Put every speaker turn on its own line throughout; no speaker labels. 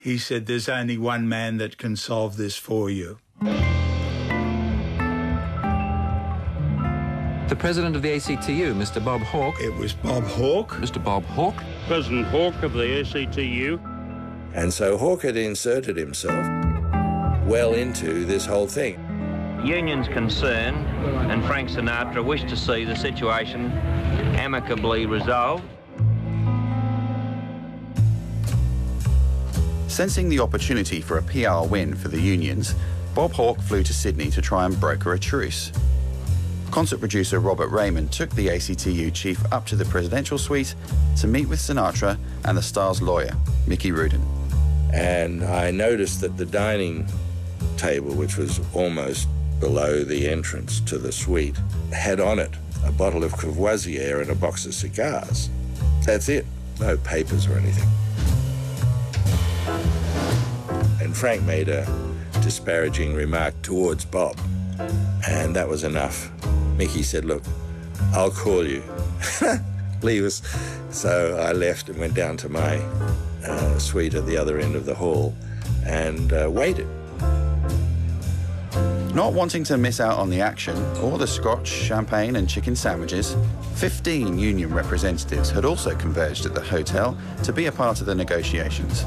He said, there's only one man that can solve this for you.
The president of the ACTU, Mr. Bob Hawke.
It was Bob Hawke.
Mr. Bob Hawke.
President Hawke of the ACTU.
And so Hawke had inserted himself well into this whole thing.
Unions concerned and Frank Sinatra wished to see the situation amicably resolved.
Sensing the opportunity for a PR win for the unions, Bob Hawke flew to Sydney to try and broker a truce. Concert producer Robert Raymond took the ACTU chief up to the presidential suite to meet with Sinatra and the star's lawyer, Mickey Rudin.
And I noticed that the dining table, which was almost below the entrance to the suite, had on it a bottle of Courvoisier and a box of cigars. That's it, no papers or anything. And Frank made a disparaging remark towards Bob, and that was enough. Mickey said, look, I'll call you. Leave us. So I left and went down to my suite at the other end of the hall and waited.
Not wanting to miss out on the action or the scotch, champagne and chicken sandwiches, 15 union representatives had also converged at the hotel to be a part of the negotiations.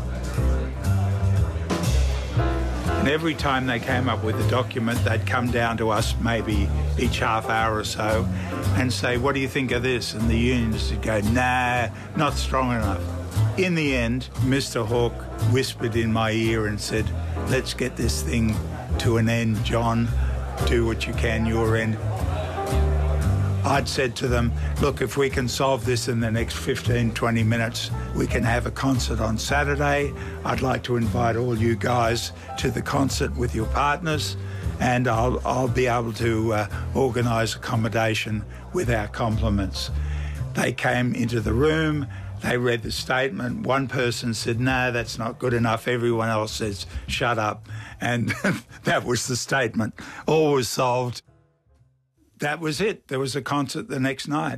And every time they came up with a document, they'd come down to us maybe each half hour or so and say, what do you think of this? And the unions would go, nah, not strong enough. In the end, Mr. Hawke whispered in my ear and said, let's get this thing to an end, John. Do what you can, your end. I'd said to them, look, if we can solve this in the next 15, 20 minutes, we can have a concert on Saturday. I'd like to invite all you guys to the concert with your partners, and I'll be able to organise accommodation with our compliments. They came into the room, they read the statement. One person said, no, that's not good enough. Everyone else says, shut up. And that was the statement. All was solved. That was it. There was a concert the next night.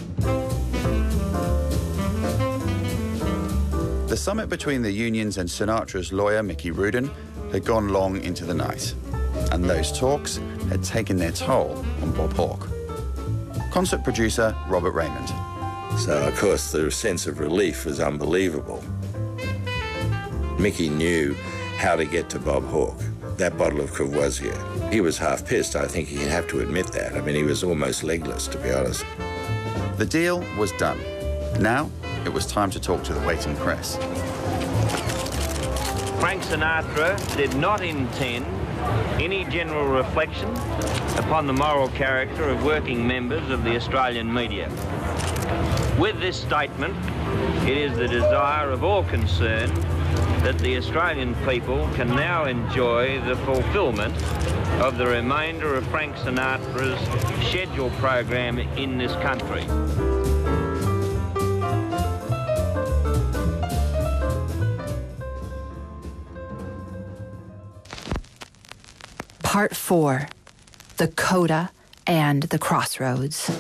The summit between the unions and Sinatra's lawyer, Mickey Rudin, had gone long into the night, and those talks had taken their toll on Bob Hawke. Concert producer Robert Raymond.
So, of course, the sense of relief was unbelievable. Mickey knew how to get to Bob Hawke, that bottle of Courvoisier. He was half pissed. I think he'd have to admit that. I mean, he was almost legless, to be honest.
The deal was done. Now, it was time to talk to the waiting press.
Frank Sinatra did not intend any general reflection upon the moral character of working members of the Australian media. With this statement, it is the desire of all concerned that the Australian people can now enjoy the fulfilment of the remainder of Frank Sinatra's scheduled program in this country.
Part 4, The Coda and the Crossroads.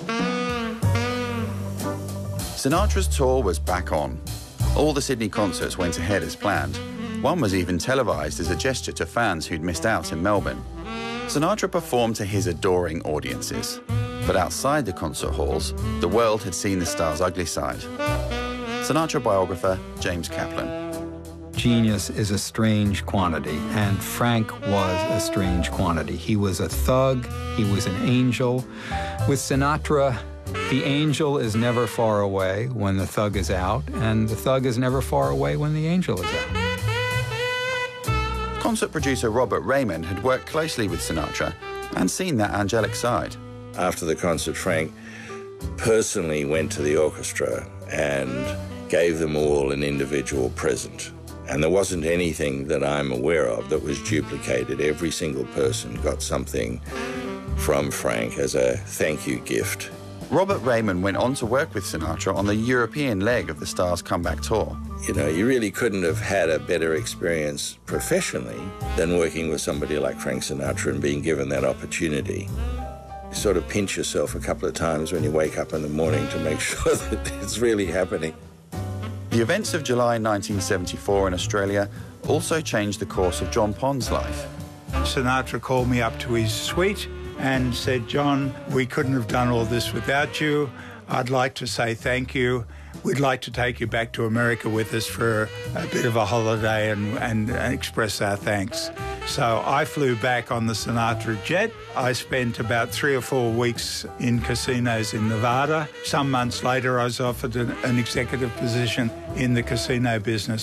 Sinatra's tour was back on. All the Sydney concerts went ahead as planned. One was even televised as a gesture to fans who'd missed out in Melbourne. Sinatra performed to his adoring audiences. But outside the concert halls, the world had seen the star's ugly side. Sinatra biographer James Kaplan.
Genius is a strange quantity, and Frank was a strange quantity. He was a thug, he was an angel. With Sinatra, the angel is never far away when the thug is out, and the thug is never far away when the angel is out.
Concert producer Robert Raymond had worked closely with Sinatra and seen that angelic side.
After the concert, Frank personally went to the orchestra and gave them all an individual present. And there wasn't anything that I'm aware of that was duplicated. Every single person got something from Frank as a thank you gift.
Robert Raymond went on to work with Sinatra on the European leg of the Star's comeback tour.
You know, you really couldn't have had a better experience professionally than working with somebody like Frank Sinatra and being given that opportunity. You sort of pinch yourself a couple of times when you wake up in the morning to make sure that it's really happening.
The events of July 1974 in Australia also changed the course of John Pond's life.
Sinatra called me up to his suite and said, "John, we couldn't have done all this without you. I'd like to say thank you. We'd like to take you back to America with us for a bit of a holiday and express our thanks." So I flew back on the Sinatra jet. I spent about 3 or 4 weeks in casinos in Nevada. Some months later, I was offered an executive position in the casino business.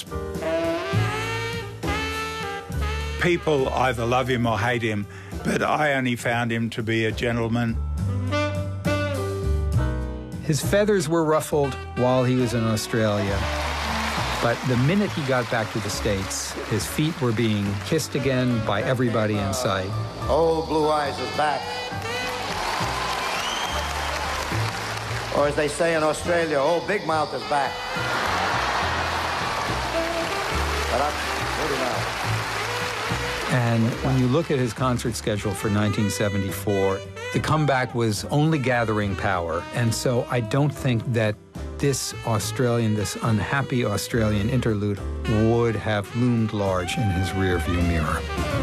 People either love him or hate him, but I only found him to be a gentleman.
His feathers were ruffled while he was in Australia, but the minute he got back to the States, his feet were being kissed again by everybody in sight.
Old Blue Eyes is back. Or as they say in Australia, Old Big Mouth is back. But I'm holding out.
And when you look at his concert schedule for 1974, the comeback was only gathering power. And so I don't think that this unhappy Australian interlude would have loomed large in his rearview mirror.